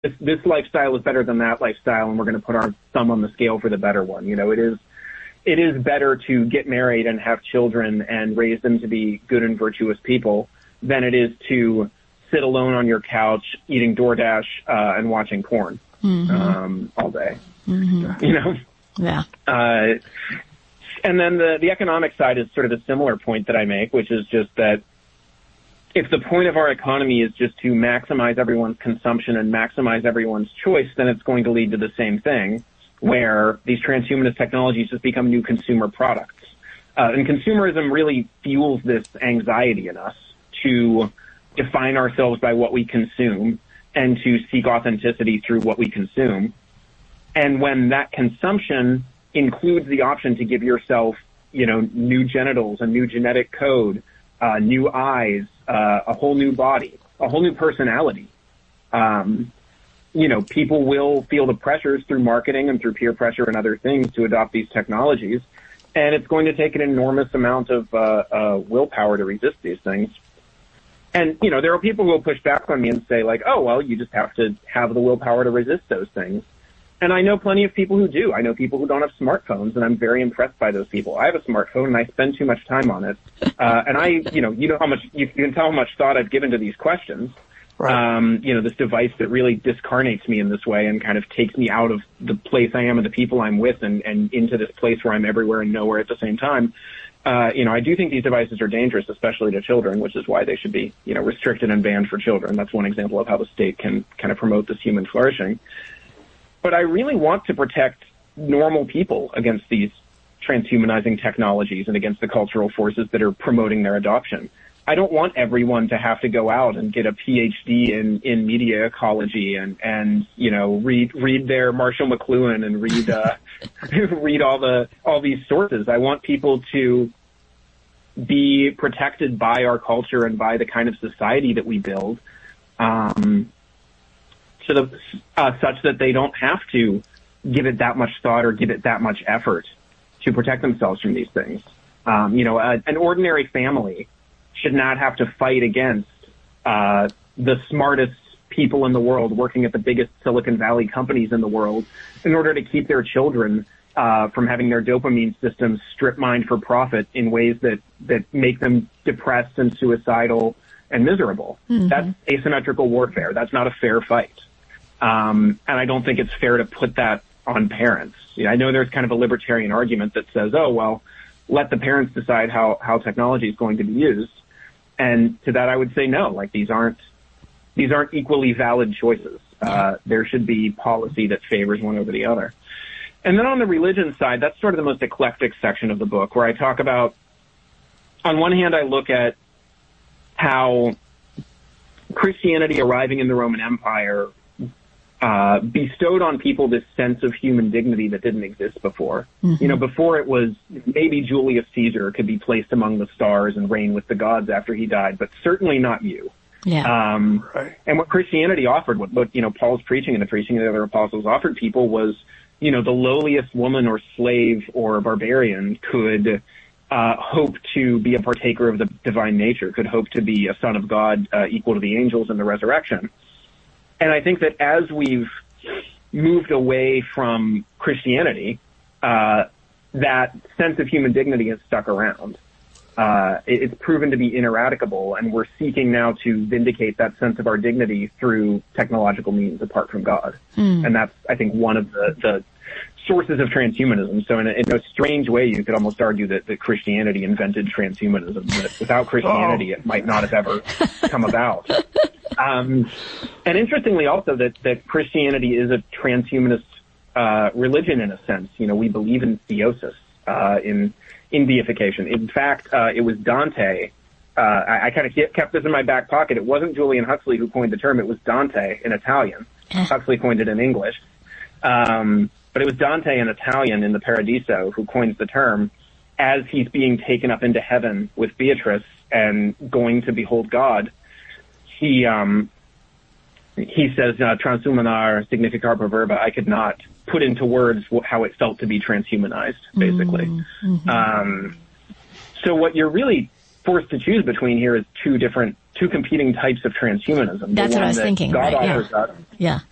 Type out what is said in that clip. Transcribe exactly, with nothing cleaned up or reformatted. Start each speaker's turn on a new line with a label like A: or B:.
A: this, this lifestyle is better than that lifestyle, and we're going to put our thumb on the scale for the better one. You know, it is, it is better to get married and have children and raise them to be good and virtuous people than it is to sit alone on your couch eating DoorDash uh, and watching porn mm-hmm. um, all day. Mm-hmm. You know?
B: Yeah.
A: Uh, and then the, the economic side is sort of a similar point that I make, which is just that if the point of our economy is just to maximize everyone's consumption and maximize everyone's choice, then it's going to lead to the same thing, where these transhumanist technologies just become new consumer products. Uh, and consumerism really fuels this anxiety in us to define ourselves by what we consume and to seek authenticity through what we consume. And when that consumption includes the option to give yourself, you know, new genitals, a new genetic code, uh, new eyes, uh, a whole new body, a whole new personality, um, you know, people will feel the pressures through marketing and through peer pressure and other things to adopt these technologies. And it's going to take an enormous amount of uh, uh, willpower to resist these things. And, you know, there are people who will push back on me and say, like, oh, well, you just have to have the willpower to resist those things. And I know plenty of people who do. I know people who don't have smartphones, and I'm very impressed by those people. I have a smartphone, and I spend too much time on it. Uh, and I, you know, you know how much, you can tell how much thought I've given to these questions. Right. Um, you know, this device that really discarnates me in this way and kind of takes me out of the place I am and the people I'm with and, and into this place where I'm everywhere and nowhere at the same time. Uh, you know, I do think these devices are dangerous, especially to children, which is why they should be, you know, restricted and banned for children. That's one example of how the state can kind of promote this human flourishing. But I really want to protect normal people against these transhumanizing technologies and against the cultural forces that are promoting their adoption. I don't want everyone to have to go out and get a P H D in, in media ecology and, and, you know, read, read their Marshall McLuhan and read, uh, read all the, all these sources. I want people to be protected by our culture and by the kind of society that we build, um, to the, uh, such that they don't have to give it that much thought or give it that much effort to protect themselves from these things. Um, you know, a, an ordinary family should not have to fight against uh, the smartest people in the world working at the biggest Silicon Valley companies in the world in order to keep their children uh, from having their dopamine systems strip mined for profit in ways that, that make them depressed and suicidal and miserable. Mm-hmm. That's asymmetrical warfare. That's not a fair fight. Um, and I don't think it's fair to put that on parents. You know, I know there's kind of a libertarian argument that says, oh, well, let the parents decide how, how technology is going to be used. And to that, I would say no. Like these aren't these aren't equally valid choices. Uh, there should be policy that favors one over the other. And then on the religion side, that's sort of the most eclectic section of the book, where I talk about, on one hand, I look at how Christianity arriving in the Roman Empire uh, bestowed on people this sense of human dignity that didn't exist before. Mm-hmm. You know, before it was maybe Julius Caesar could be placed among the stars and reign with the gods after he died, but certainly not you.
B: Yeah.
A: Um, right. And what Christianity offered, what, what, you know, Paul's preaching and the preaching of the other apostles offered people was, you know, the lowliest woman or slave or barbarian could uh, hope to be a partaker of the divine nature, could hope to be a son of God uh, equal to the angels in the resurrection. And I think that as we've moved away from Christianity, uh, that sense of human dignity has stuck around. Uh, it, it's proven to be ineradicable, and we're seeking now to vindicate that sense of our dignity through technological means apart from God. Mm. And that's, I think, one of the, the sources of transhumanism. So in a, in a strange way, you could almost argue that, that Christianity invented transhumanism, that without Christianity, oh. it might not have ever come about. Um, and interestingly also that, that Christianity is a transhumanist, uh, religion in a sense. You know, we believe in theosis, uh, in, in deification. In fact, uh, it was Dante, uh, I, I kind of kept this in my back pocket. It wasn't Julian Huxley who coined the term. It was Dante in Italian. Huxley coined it in English. Um, but it was Dante in Italian in the Paradiso who coins the term as he's being taken up into heaven with Beatrice and going to behold God. He, um, he says, uh, transhumanar significar per verba. I could not put into words wh- how it felt to be transhumanized, basically. Mm-hmm. Um, so what you're really forced to choose between here is two different, two competing types of transhumanism.
B: That's what I was
A: that
B: thinking,
A: God
B: right?
A: offers
B: Yeah.
A: us,
B: yeah.